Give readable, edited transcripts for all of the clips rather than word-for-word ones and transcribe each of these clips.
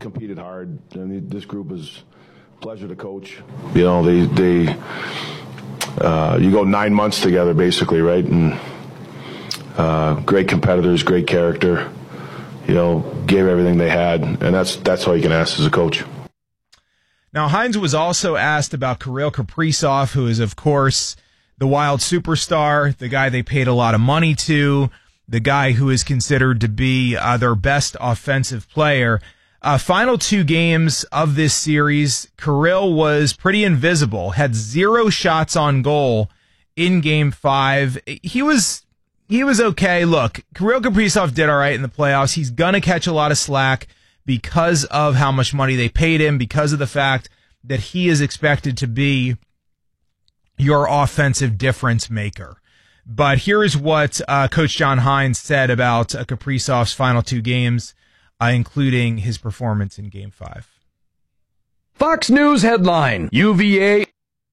competed hard. I mean, this group is a pleasure to coach. You know, they you go 9 months together basically, right? And great competitors, great character. You know, gave everything they had, and that's all you can ask as a coach. Now, Hines was also asked about Kirill Kaprizov, who is, of course, the Wild superstar, the guy they paid a lot of money to, the guy who is considered to be their best offensive player. Final 2 games of this series, Kirill was pretty invisible, had 0 shots on goal in Game 5. He was okay. Look, Kirill Kaprizov did all right in the playoffs. He's going to catch a lot of slack because of how much money they paid him, because of the fact that he is expected to be your offensive difference maker. But here is what Coach John Hines said about Kaprizov's final 2 games, including his performance in Game 5. Fox News headline, UVA.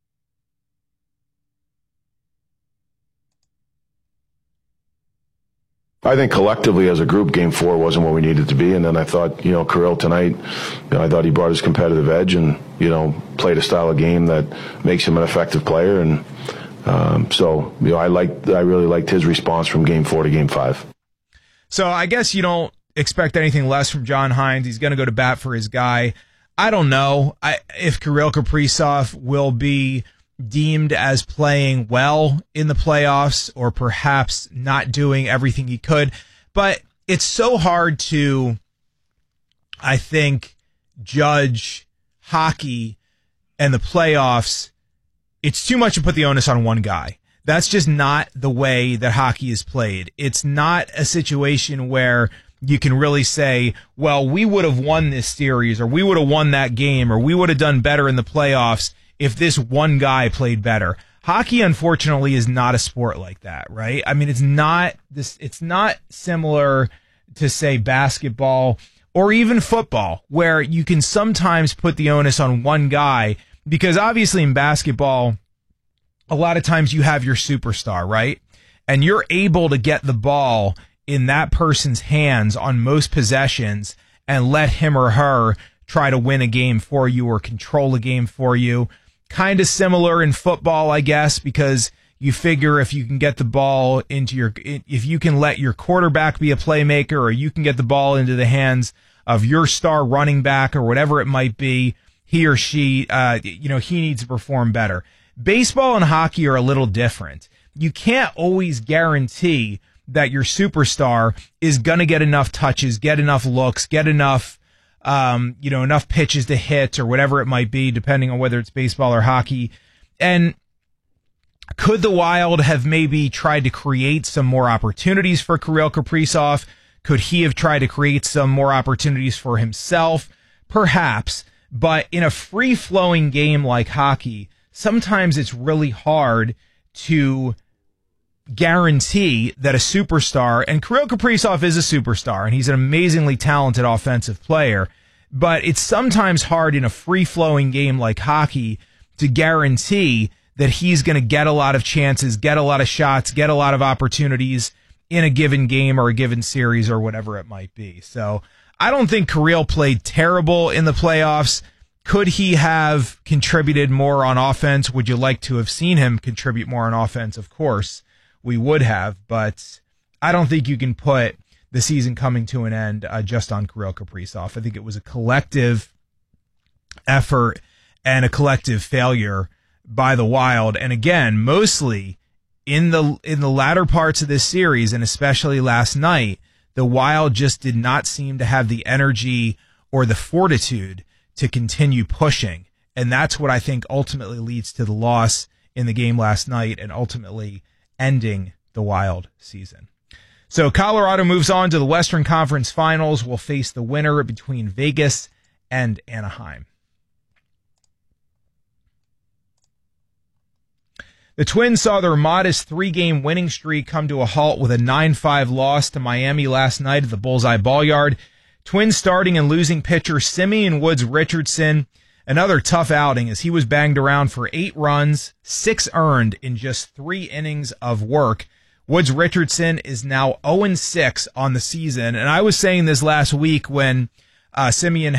I think collectively as a group, Game 4 wasn't what we needed to be. And then I thought, you know, Kirill tonight, I thought he brought his competitive edge and, you know, played a style of game that makes him an effective player. And so, you know, I really liked his response from Game 4 to Game 5. So I guess you don't expect anything less from John Hines. He's going to go to bat for his guy. I don't know if Kirill Kaprizov will be deemed as playing well in the playoffs or perhaps not doing everything he could. But it's so hard to, I think, judge hockey and the playoffs. It's too much to put the onus on one guy. That's just not the way that hockey is played. It's not a situation where you can really say, well, we would have won this series or we would have won that game or we would have done better in the playoffs if this one guy played better. Hockey, unfortunately, is not a sport like that, right? I mean, it's not similar to, say, basketball or even football, where you can sometimes put the onus on one guy, because obviously in basketball, a lot of times you have your superstar, right? And you're able to get the ball in that person's hands on most possessions and let him or her try to win a game for you or control a game for you. Kind of similar in football, I guess, because you figure if you can get the ball if you can let your quarterback be a playmaker, or you can get the ball into the hands of your star running back or whatever it might be, he or she, he needs to perform better. Baseball and hockey are a little different. You can't always guarantee that your superstar is going to get enough touches, get enough looks, get enough enough pitches to hit or whatever it might be, depending on whether it's baseball or hockey. And could the Wild have maybe tried to create some more opportunities for Kirill Kaprizov? Could he have tried to create some more opportunities for himself? Perhaps. But in a free-flowing game like hockey, sometimes it's really hard to guarantee that a superstar, and Kirill Kaprizov is a superstar, and he's an amazingly talented offensive player, but it's sometimes hard in a free-flowing game like hockey to guarantee that he's going to get a lot of chances, get a lot of shots, get a lot of opportunities in a given game or a given series or whatever it might be. So I don't think Kirill played terrible in the playoffs. Could he have contributed more on offense? Would you like to have seen him contribute more on offense? Of course we would have, but I don't think you can put the season coming to an end just on Kirill Kaprizov. I think it was a collective effort and a collective failure by the Wild. And again, mostly in the latter parts of this series, and especially last night, the Wild just did not seem to have the energy or the fortitude to continue pushing. And that's what I think ultimately leads to the loss in the game last night and ultimately ending the Wild season. So Colorado moves on to the Western Conference Finals. Will face the winner between Vegas and Anaheim. The Twins saw their modest 3-game winning streak come to a halt with a 9-5 loss to Miami last night at the Bullseye Ball-Yard. Twins starting and losing pitcher Simeon Woods Richardson, another tough outing as he was banged around for 8 runs, 6 earned in just 3 innings of work. Woods Richardson is now 0-6 on the season, and I was saying this last week when Simeon